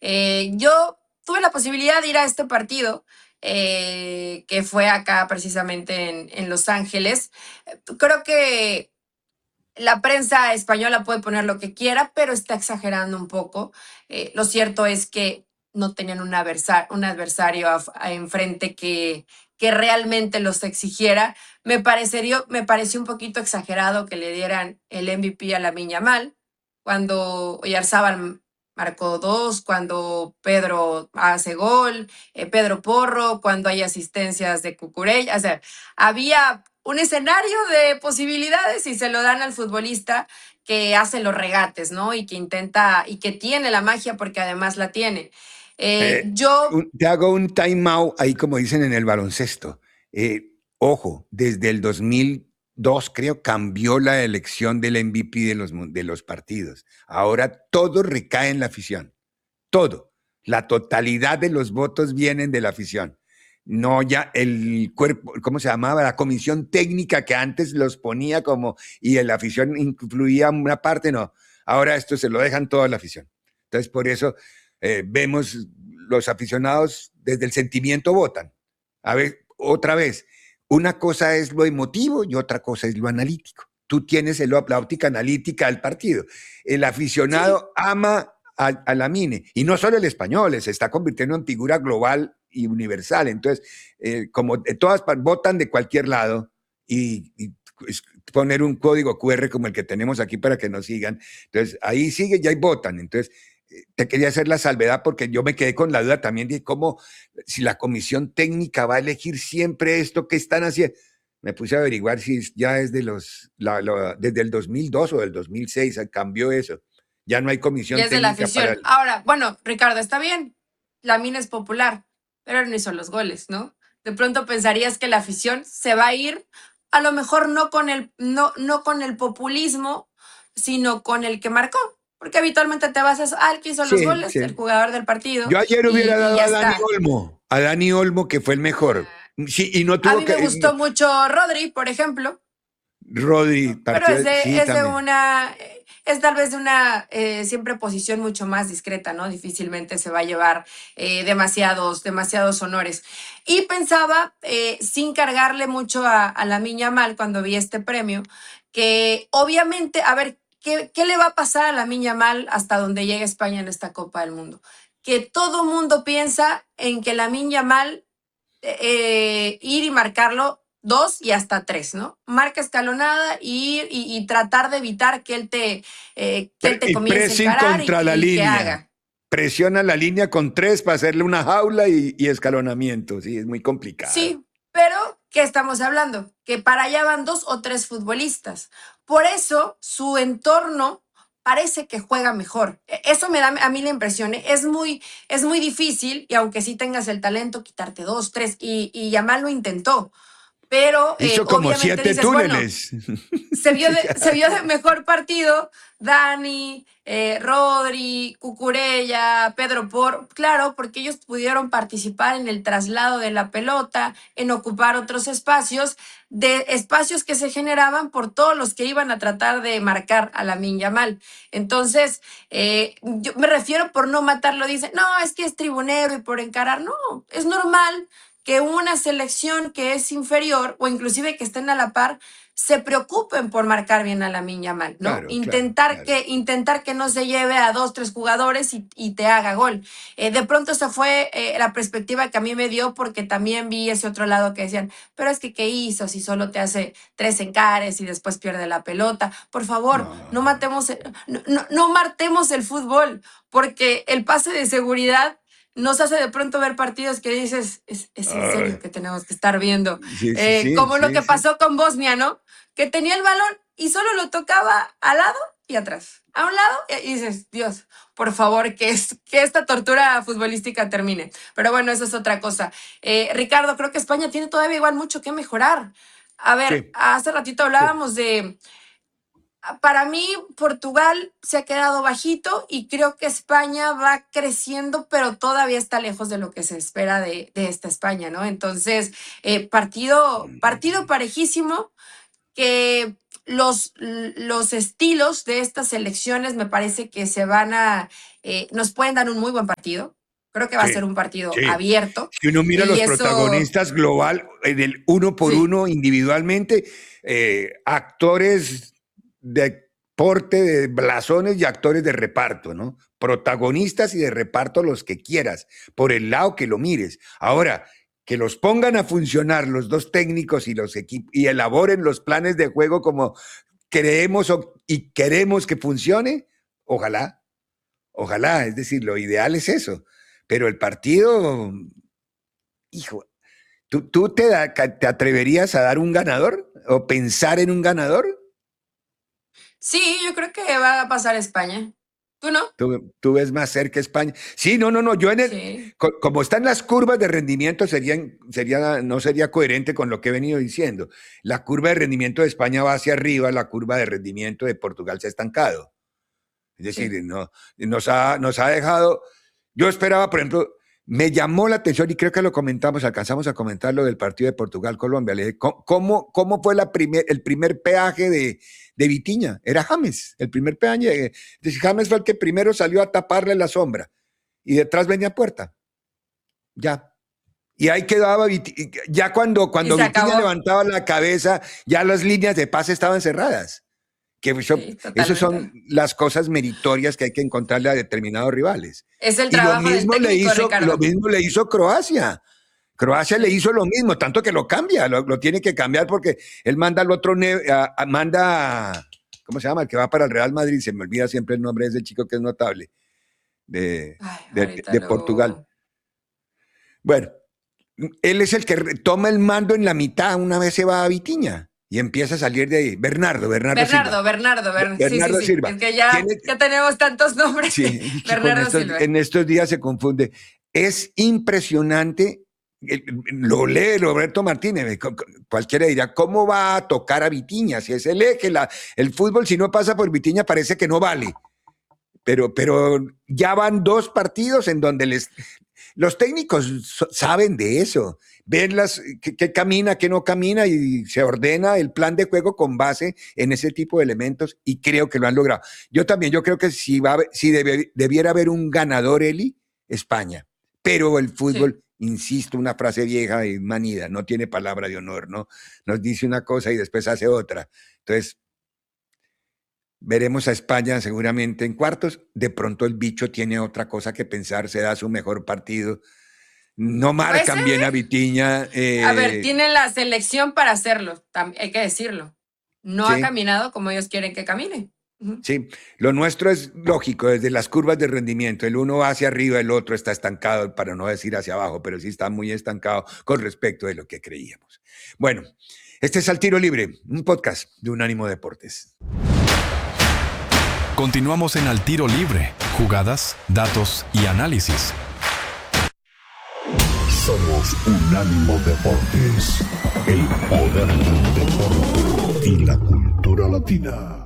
Yo tuve la posibilidad de ir a este partido, que fue acá precisamente en Los Ángeles. Creo que la prensa española puede poner lo que quiera, pero está exagerando un poco. Lo cierto es que no tenían un adversario enfrente que realmente los exigiera. Me pareció un poquito exagerado que le dieran el MVP a Lamine Yamal cuando Oyarzabal marcó dos, cuando Pedro hace gol, Pedro Porro, cuando hay asistencias de Cucurella. O sea, había un escenario de posibilidades y se lo dan al futbolista que hace los regates, ¿no? Y que intenta, y que tiene la magia porque además la tiene. Yo Te hago un time out ahí, como dicen en el baloncesto. Ojo, desde el 2002, creo, cambió la elección del MVP de los partidos. Ahora todo recae en la afición. Todo. La totalidad de los votos vienen de la afición. No ya el cuerpo, ¿cómo se llamaba? La comisión técnica que antes los ponía como, y la afición incluía una parte, no. Ahora esto se lo dejan toda la afición. Entonces, por eso vemos los aficionados desde el sentimiento votan. A ver, otra vez, una cosa es lo emotivo y otra cosa es lo analítico. Tú tienes la óptica analítica del partido. El sí, aficionado ama a Lamine, y no solo el español, se está convirtiendo en figura global y universal. Entonces, como todas votan de cualquier lado y poner un código QR como el que tenemos aquí para que nos sigan. Entonces, ahí sigue y ahí votan. Entonces, te quería hacer la salvedad porque yo me quedé con la duda también de cómo, si la comisión técnica va a elegir siempre esto que están haciendo. Me puse a averiguar si ya es desde el 2002 o del 2006 cambió eso. Ya no hay y comisión es de la técnica para afición. Ahora, bueno, Ricardo, está bien, Lamine es popular, pero no hizo los goles, ¿no? De pronto pensarías que la afición se va a ir, a lo mejor no con el populismo, sino con el que marcó. Porque habitualmente te vas al que hizo los Sí, goles, el sí. jugador del partido, Yo ayer hubiera y dado ya a Dani está. Olmo, que fue el mejor. Sí, y no A tuvo mí me que. gustó mucho Rodri, por ejemplo, Rodri pero partió, sí, es de también. una, es tal vez de una siempre posición mucho más discreta, ¿no? Difícilmente se va a llevar demasiados honores. Y pensaba, sin cargarle mucho a la Miña Mal cuando vi este premio, que obviamente, a ver, ¿qué le va a pasar a la Miña Mal hasta donde llegue España en esta Copa del Mundo? Que todo mundo piensa en que la Miña Mal ir y marcarlo dos y hasta tres, ¿no? Marca escalonada y tratar de evitar que él te El comience a pressing encarar contra la y que línea. haga. Presiona la línea con tres para hacerle una jaula y escalonamiento. Sí, es muy complicado. Sí, pero ¿qué estamos hablando? Que para allá van dos o tres futbolistas. Por eso su entorno parece que juega mejor. Eso me da a mí la impresión. ¿Eh? Es muy difícil y aunque sí tengas el talento, quitarte dos, tres y Yamal lo intentó. Pero Hizo como obviamente 7 dices, bueno, túneles. se vio de mejor partido Dani, Rodri, Cucurella, Pedro claro, porque ellos pudieron participar en el traslado de la pelota, en ocupar otros espacios, de espacios que se generaban por todos los que iban a tratar de marcar a Lamine Yamal. Entonces, yo me refiero por no matarlo, dicen, no, es que es tribunero y por encarar, no, es normal que una selección que es inferior o inclusive que estén a la par se preocupen por marcar bien a Lamine Yamal, ¿no? Claro, claro, claro. Intentar que no se lleve a dos, tres jugadores y te haga gol. De pronto esa fue la perspectiva que a mí me dio porque también vi ese otro lado que decían, pero es que ¿qué hizo si solo te hace tres encares y después pierde la pelota? Por favor, No. no martemos el fútbol porque el pase de seguridad nos hace de pronto ver partidos que dices, es en serio Ay, que tenemos que estar viendo. sí, sí, sí, Como lo sí, que sí. pasó con Bosnia, ¿no? Que tenía el balón y solo lo tocaba al lado y atrás. A un lado y dices, Dios, por favor, que esta tortura futbolística termine. Pero bueno, eso es otra cosa. Ricardo, creo que España tiene todavía igual mucho que mejorar. A ver, Sí, hace ratito sí. hablábamos de para mí, Portugal se ha quedado bajito y creo que España va creciendo, pero todavía está lejos de lo que se espera de esta España, ¿no? Entonces, partido parejísimo, que los estilos de estas elecciones me parece que se van a nos pueden dar un muy buen partido. Creo que va a ser un partido abierto. Si uno mira los protagonistas global, en el uno por uno individualmente, actores de porte, de blasones y actores de reparto, ¿no? Protagonistas y de reparto los que quieras, por el lado que lo mires. Ahora, que los pongan a funcionar los dos técnicos y los equipos y elaboren los planes de juego como creemos y queremos que funcione, ojalá, es decir, lo ideal es eso. Pero el partido, hijo, ¿tú te atreverías a dar un ganador o pensar en un ganador? Sí, yo creo que va a pasar España. ¿Tú no? ¿Tú ves más cerca España? Sí, no. Yo como están las curvas de rendimiento, no sería coherente con lo que he venido diciendo. La curva de rendimiento de España va hacia arriba, la curva de rendimiento de Portugal se ha estancado. Es decir, nos ha dejado. Yo esperaba, por ejemplo, me llamó la atención y creo que alcanzamos a comentar lo del partido de Portugal-Colombia. Le dije, ¿cómo fue el primer peaje de Vitinha? Era James, el primer peaje. James fue el que primero salió a taparle la sombra y detrás venía Puerta. Ya. Y ahí quedaba Vitinha. Ya cuando Vitinha levantaba la cabeza, ya las líneas de pase estaban cerradas. Esas son las cosas meritorias que hay que encontrarle a determinados rivales. Es el trabajo del técnico, Ricardo. Lo mismo le hizo Croacia. Croacia le hizo lo mismo, tanto que lo cambia, lo tiene que cambiar porque él manda al otro, ¿cómo se llama? El que va para el Real Madrid, se me olvida siempre el nombre de ese chico que es notable, de Portugal. Bueno, él es el que toma el mando en la mitad, una vez se va a Vitinha. Y empieza a salir de ahí. Bernardo Silva. Es que ya tenemos tantos nombres. Sí, Bernardo Silva. En estos días se confunde. Es impresionante. Lo lee Roberto Martínez. Cualquiera dirá, ¿cómo va a tocar a Vitinha? Si es el eje, el fútbol, si no pasa por Vitinha, parece que no vale. Pero ya van 2 partidos en donde los técnicos saben de eso. Ven qué camina, qué no camina y se ordena el plan de juego con base en ese tipo de elementos y creo que lo han logrado. Yo creo que si debiera haber un ganador, Eli, España. Pero el fútbol, insisto, una frase vieja y manida, no tiene palabra de honor, ¿no? Nos dice una cosa y después hace otra. Entonces, veremos a España seguramente en cuartos. De pronto el bicho tiene otra cosa que pensar, se da su mejor partido. No marcan bien a Vitinha. A ver, tiene la selección para hacerlo, hay que decirlo. No ha caminado como ellos quieren que camine. Sí, lo nuestro es lógico, desde las curvas de rendimiento. El uno va hacia arriba, el otro está estancado, para no decir hacia abajo, pero sí está muy estancado con respecto de lo que creíamos. Bueno, este es Al Tiro Libre, un podcast de Unánimo Deportes. Continuamos en Al Tiro Libre, jugadas, datos y análisis. Somos Unánimo Deportes, el poder del deporte y la cultura latina.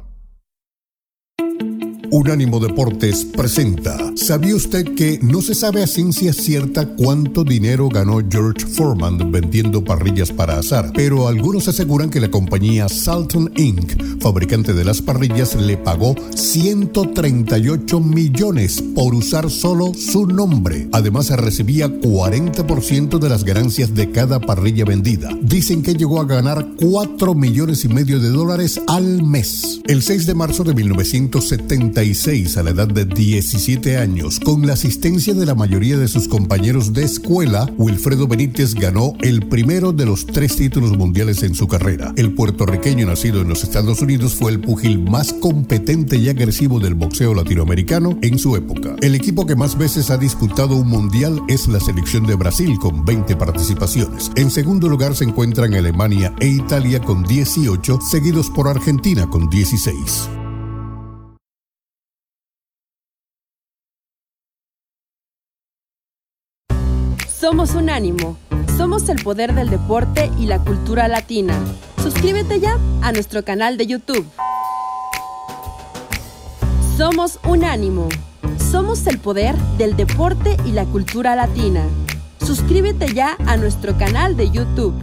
Unánimo Deportes presenta. ¿Sabía usted que no se sabe a ciencia cierta cuánto dinero ganó George Foreman vendiendo parrillas para asar? Pero algunos aseguran que la compañía Salton Inc., fabricante de las parrillas, le pagó 138 millones por usar solo su nombre. Además, recibía 40% de las ganancias de cada parrilla vendida. Dicen que llegó a ganar $4,5 millones al mes. El 6 de marzo de 1970, a la edad de 17 años, con la asistencia de la mayoría de sus compañeros de escuela, Wilfredo Benítez ganó el primero de los 3 títulos mundiales en su carrera. El puertorriqueño nacido en los Estados Unidos fue el púgil más competente y agresivo del boxeo latinoamericano en su época. El equipo que más veces ha disputado un mundial es la selección de Brasil, con 20 participaciones. En segundo lugar se encuentran Alemania e Italia con 18, seguidos por Argentina con 16. Somos Unánimo. Somos el poder del deporte y la cultura latina. Suscríbete ya a nuestro canal de YouTube. Somos Unánimo. Somos el poder del deporte y la cultura latina. Suscríbete ya a nuestro canal de YouTube.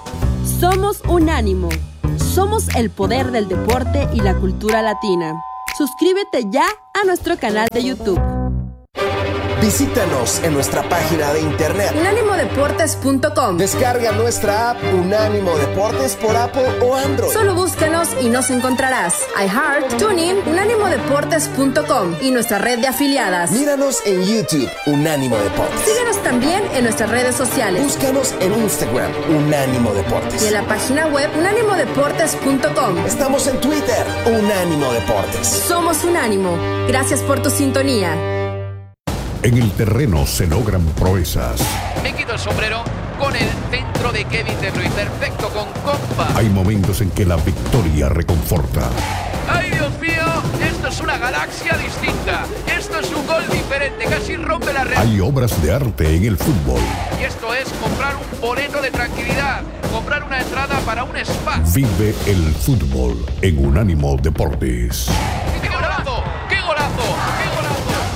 Somos Unánimo. Somos el poder del deporte y la cultura latina. Suscríbete ya a nuestro canal de YouTube. Visítanos en nuestra página de internet. unánimodeportes.com. Descarga nuestra app Unánimo Deportes por Apple o Android. Solo búscanos y nos encontrarás. iHeart, TuneIn, unánimodeportes.com y nuestra red de afiliadas. Míranos en YouTube, Unánimo Deportes. Síguenos también en nuestras redes sociales. Búscanos en Instagram, Unánimo Deportes. Y en la página web unánimodeportes.com. Estamos en Twitter, Unánimo Deportes. Somos Unánimo. Gracias por tu sintonía. En el terreno se logran proezas. Me quito el sombrero con el centro de Kevin De Bruyne. Perfecto, con compa. Hay momentos en que la victoria reconforta. ¡Ay, Dios mío! Esto es una galaxia distinta. Esto es un gol diferente. Casi rompe la red. Hay obras de arte en el fútbol. Y esto es comprar un boleto de tranquilidad. Comprar una entrada para un spa. Vive el fútbol en Unánimo Deportes. ¡Qué golazo! ¡Qué golazo! ¡Qué golazo!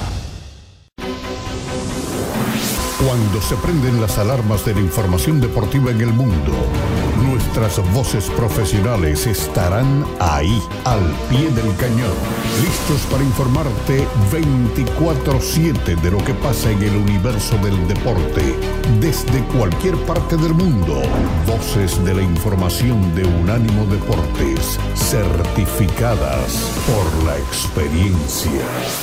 Cuando se prenden las alarmas de la información deportiva en el mundo, nuestras voces profesionales estarán ahí, al pie del cañón, listos para informarte 24/7 de lo que pasa en el universo del deporte, desde cualquier parte del mundo. Voces de la información de Unánimo Deportes, certificadas por la experiencia.